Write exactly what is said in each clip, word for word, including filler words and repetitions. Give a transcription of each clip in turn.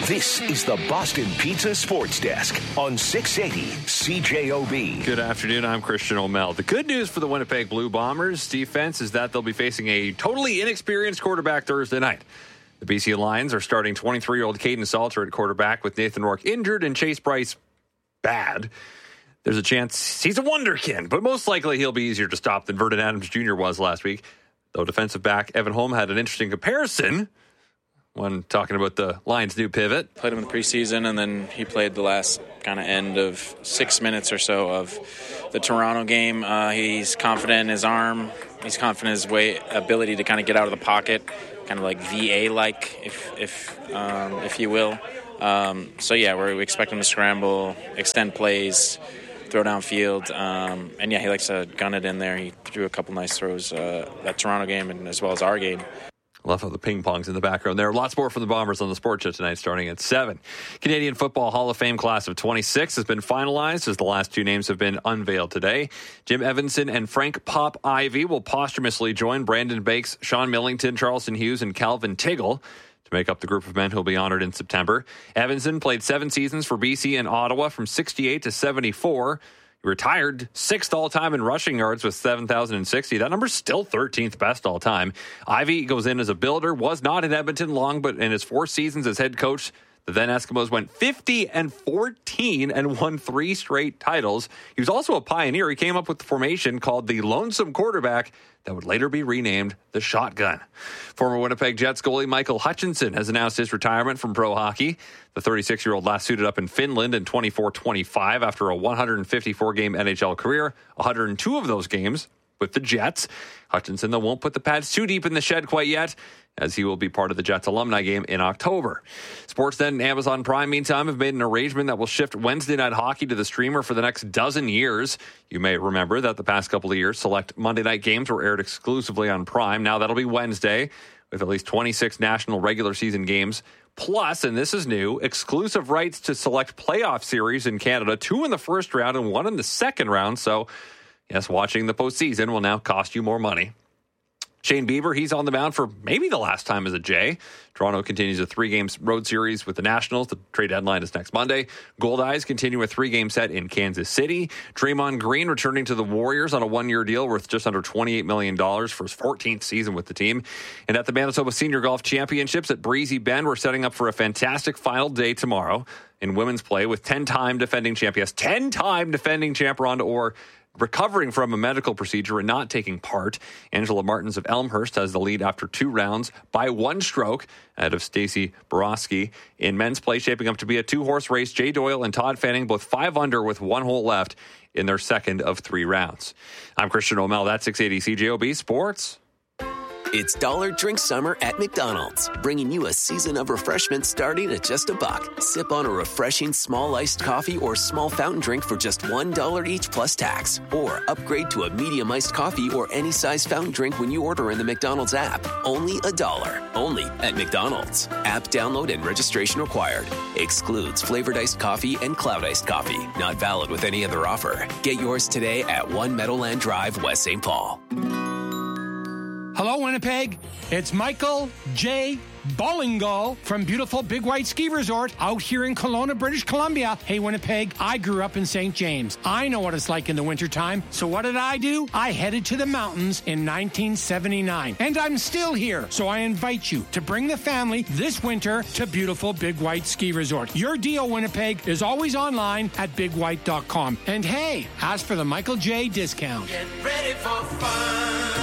This is the Boston Pizza Sports Desk on six eighty C J O B. Good afternoon. I'm Christian O'Mell. The good news for the Winnipeg Blue Bombers defense is that they'll be facing a totally inexperienced quarterback Thursday night. The B C Lions are starting twenty-three-year-old Caden Salter at quarterback with Nathan Rourke injured and Chase Bryce bad. There's a chance he's a wonderkin, but most likely he'll be easier to stop than Vernon Adams Junior was last week. Though defensive back Evan Holm had an interesting comparison when talking about the Lions' new pivot. Played him in the preseason, and then he played the last kind of end of six minutes or so of the Toronto game. Uh, he's confident in his arm. He's confident in his way, ability to kind of get out of the pocket, kind of like V A-like, if if um, if you will. Um, so, yeah, we're, we expect him to scramble, extend plays, throw downfield. Um, and, yeah, he likes to gun it in there. He threw a couple nice throws uh, that Toronto game and as well as our game. Love how the ping pong's in the background there. Lots more from the Bombers on the Sports Show tonight starting at seven. Canadian Football Hall of Fame class of twenty-six has been finalized as the last two names have been unveiled today. Jim Evanson and Frank Pop Ivy will posthumously join Brandon Bakes, Sean Millington, Charleston Hughes, and Calvin Tiggle to make up the group of men who will be honored in September. Evanson played seven seasons for B C and Ottawa from sixty-eight to seventy-four. He retired sixth all-time in rushing yards with seven thousand sixty. That number's still thirteenth best all-time. Ivy goes in as a builder, was not in Edmonton long, but in his four seasons as head coach, the then Eskimos went fifty and fourteen and won three straight titles. He was also a pioneer. He came up with the formation called the Lonesome Quarterback that would later be renamed the Shotgun. Former Winnipeg Jets goalie Michael Hutchinson has announced his retirement from pro hockey. The thirty-six-year-old last suited up in Finland in twenty-four twenty-five after a one hundred fifty-four game N H L career, one hundred two of those games with the Jets. Hutchinson, though, won't put the pads too deep in the shed quite yet, as he will be part of the Jets alumni game in October. Sportsnet and Amazon Prime, meantime, have made an arrangement that will shift Wednesday Night Hockey to the streamer for the next dozen years. You may remember that the past couple of years, select Monday night games were aired exclusively on Prime. Now that'll be Wednesday, with at least twenty-six national regular season games. Plus, and this is new, exclusive rights to select playoff series in Canada, two in the first round and one in the second round. So, yes, watching the postseason will now cost you more money. Shane Bieber, he's on the mound for maybe the last time as a J. Toronto continues a three-game road series with the Nationals. The trade deadline is next Monday. Goldeyes continue a three-game set in Kansas City. Draymond Green returning to the Warriors on a one-year deal worth just under twenty-eight million dollars for his fourteenth season with the team. And at the Manitoba Senior Golf Championships at Breezy Bend, we're setting up for a fantastic final day tomorrow in women's play with ten-time defending champ, yes, ten-time defending champ Rhonda Orr recovering from a medical procedure and not taking part. Angela Martins of Elmhurst has the lead after two rounds by one stroke ahead of Stacey Borowski. In men's play, shaping up to be a two-horse race, Jay Doyle and Todd Fanning both five under with one hole left in their second of three rounds. I'm Christian O'Mell. That's six eighty C J O B Sports. It's Dollar Drink Summer at McDonald's, bringing you a season of refreshment starting at just a buck. Sip on a refreshing small iced coffee or small fountain drink for just one dollar each plus tax. Or upgrade to a medium iced coffee or any size fountain drink when you order in the McDonald's app. Only a dollar. Only at McDonald's. App download and registration required. Excludes flavored iced coffee and cloud iced coffee. Not valid with any other offer. Get yours today at One Meadowland Drive, West Saint Paul. Hello, Winnipeg. It's Michael J. Ballingall from beautiful Big White Ski Resort out here in Kelowna, British Columbia. Hey, Winnipeg, I grew up in Saint James. I know what it's like in the wintertime. So what did I do? I headed to the mountains in nineteen seventy-nine. And I'm still here. So I invite you to bring the family this winter to beautiful Big White Ski Resort. Your deal, Winnipeg, is always online at big white dot com. And hey, ask for the Michael J. discount. Get ready for fun.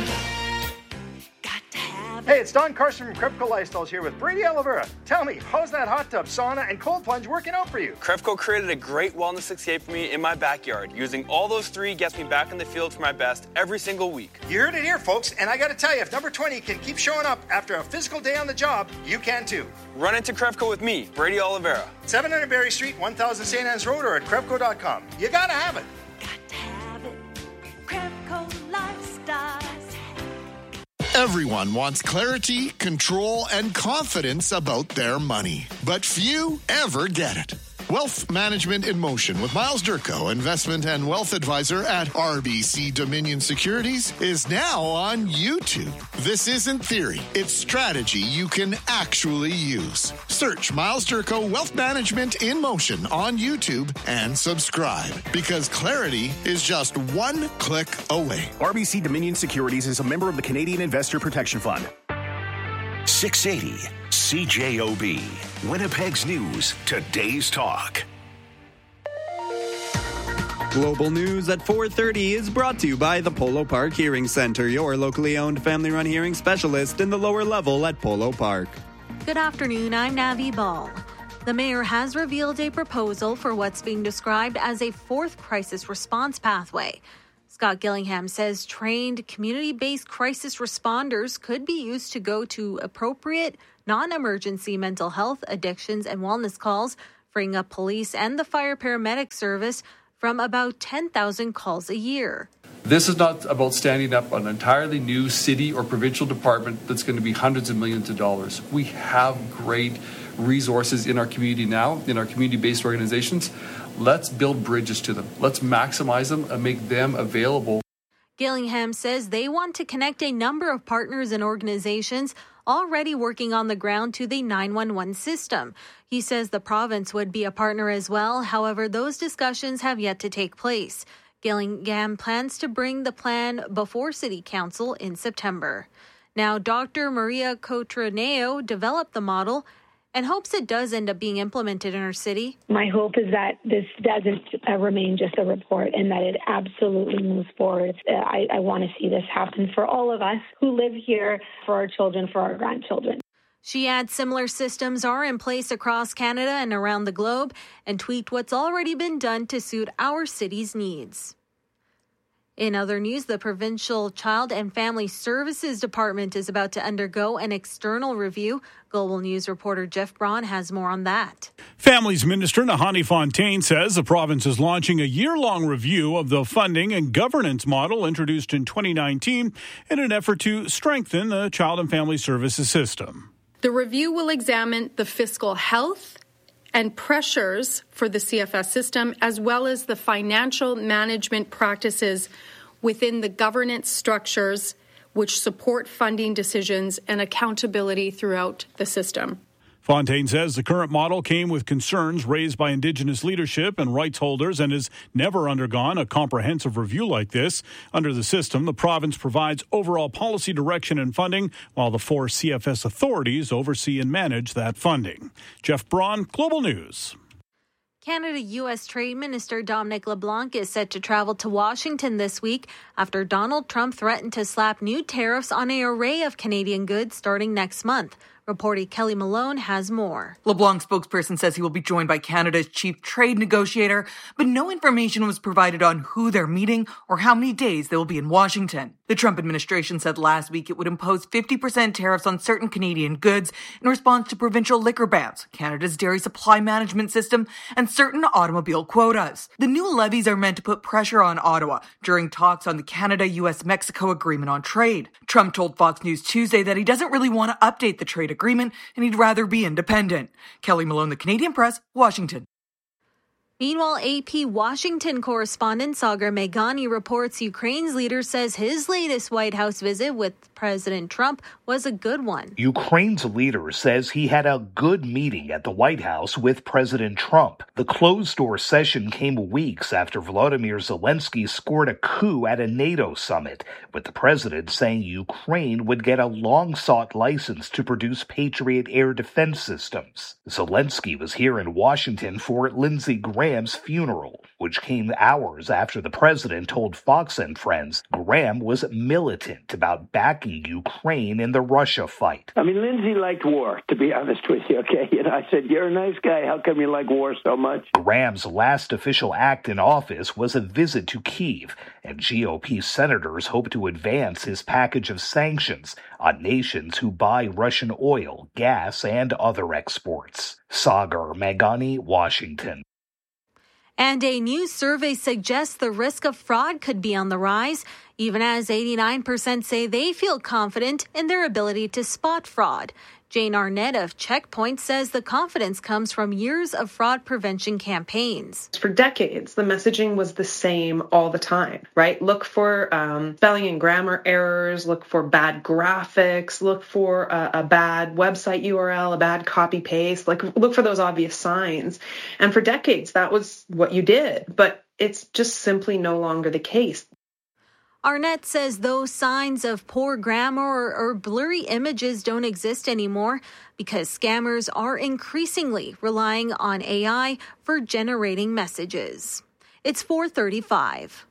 Hey, it's Don Carson from Krepko Lifestyles here with Brady Oliveira. Tell me, how's that hot tub, sauna, and cold plunge working out for you? Krepko created a great wellness escape for me in my backyard. Using all those three gets me back in the field for my best every single week. You heard it here, folks, and I gotta tell you, if number twenty can keep showing up after a physical day on the job, you can too. Run into Krepko with me, Brady Oliveira. seven hundred Berry Street, one thousand Saint Anne's Road, or at Krepko dot com. You gotta have it. Got to have it. Krepko Lifestyles. Everyone wants clarity, control, and confidence about their money, but few ever get it. Wealth Management in Motion with Miles Durko, investment and wealth advisor at R B C Dominion Securities, is now on YouTube. This isn't theory. It's strategy you can actually use. Search Miles Durko Wealth Management in Motion on YouTube and subscribe, because clarity is just one click away. R B C Dominion Securities is a member of the Canadian Investor Protection Fund. six eighty C J O B, Winnipeg's News, today's talk. Global News at four thirty is brought to you by the Polo Park Hearing Center, your locally owned family-run hearing specialist in the lower level at Polo Park. Good afternoon, I'm Navi Ball. The mayor has revealed a proposal for what's being described as a fourth crisis response pathway. Scott Gillingham says trained community-based crisis responders could be used to go to appropriate non-emergency mental health, addictions, and wellness calls, freeing up police and the fire paramedic service from about ten thousand calls a year. This is not about standing up an entirely new city or provincial department that's going to be hundreds of millions of dollars. We have great resources in our community now, in our community-based organizations. Let's build bridges to them. Let's maximize them and make them available. Gillingham says they want to connect a number of partners and organizations already working on the ground to the nine one one system. He says the province would be a partner as well. However, those discussions have yet to take place. Gillingham plans to bring the plan before City Council in September. Now, Doctor Maria Cotroneo developed the model and hopes it does end up being implemented in our city. My hope is that this doesn't uh, remain just a report and that it absolutely moves forward. Uh, I, I want to see this happen for all of us who live here, for our children, for our grandchildren. She adds similar systems are in place across Canada and around the globe, and tweaked what's already been done to suit our city's needs. In other news, the Provincial Child and Family Services Department is about to undergo an external review. Global News reporter Jeff Braun has more on that. Families Minister Nahani Fontaine says the province is launching a year-long review of the funding and governance model introduced in twenty nineteen in an effort to strengthen the child and family services system. The review will examine the fiscal health and pressures for the C F S system, as well as the financial management practices within the governance structures which support funding decisions and accountability throughout the system. Fontaine says the current model came with concerns raised by Indigenous leadership and rights holders and has never undergone a comprehensive review like this. Under the system, the province provides overall policy direction and funding, while the four C F S authorities oversee and manage that funding. Jeff Braun, Global News. Canada-U S Trade Minister Dominic LeBlanc is set to travel to Washington this week after Donald Trump threatened to slap new tariffs on an array of Canadian goods starting next month. Reporter Kelly Malone has more. LeBlanc's spokesperson says he will be joined by Canada's chief trade negotiator, but no information was provided on who they're meeting or how many days they will be in Washington. The Trump administration said last week it would impose fifty percent tariffs on certain Canadian goods in response to provincial liquor bans, Canada's dairy supply management system, and certain automobile quotas. The new levies are meant to put pressure on Ottawa during talks on the Canada-U S Mexico Agreement on Trade. Trump told Fox News Tuesday that he doesn't really want to update the trade agreement and he'd rather be independent. Kelly Malone, The Canadian Press, Washington. Meanwhile, A P Washington correspondent Sagar Meghani reports Ukraine's leader says his latest White House visit with President Trump was a good one. Ukraine's leader says he had a good meeting at the White House with President Trump. The closed-door session came weeks after Volodymyr Zelensky scored a coup at a NATO summit, with the president saying Ukraine would get a long-sought license to produce Patriot air defense systems. Zelensky was here in Washington for Lindsey Graham's funeral, which came hours after the president told Fox and Friends Graham was militant about backing Ukraine in the Russia fight. I mean, Lindsey liked war, to be honest with you, okay? And I said, you're a nice guy. How come you like war so much? Graham's last official act in office was a visit to Kyiv, and G O P senators hope to advance his package of sanctions on nations who buy Russian oil, gas, and other exports. Sagar Meghani, Washington. And a new survey suggests the risk of fraud could be on the rise. even as eighty-nine percent say they feel confident in their ability to spot fraud. Jane Arnett of Checkpoint says the confidence comes from years of fraud prevention campaigns. For decades, the messaging was the same all the time, right? Look for um, spelling and grammar errors, look for bad graphics, look for a, a bad website U R L, a bad copy paste, like look for those obvious signs. And for decades, that was what you did, but it's just simply no longer the case. Arnett says those signs of poor grammar or, or blurry images don't exist anymore because scammers are increasingly relying on A I for generating messages. It's four thirty-five.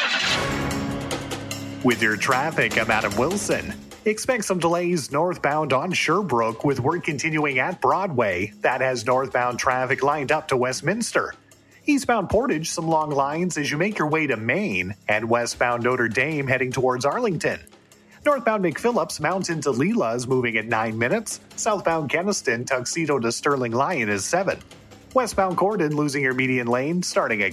With your traffic, I'm Adam Wilson. Expect some delays northbound on Sherbrooke with work continuing at Broadway. That has northbound traffic lined up to Westminster. Eastbound Portage, some long lines as you make your way to Maine, and westbound Notre Dame heading towards Arlington. Northbound McPhillips, Mountain to Leela is moving at nine minutes. Southbound Kenaston, Tuxedo to Sterling Lyon is seven. Westbound Gordon losing your median lane starting at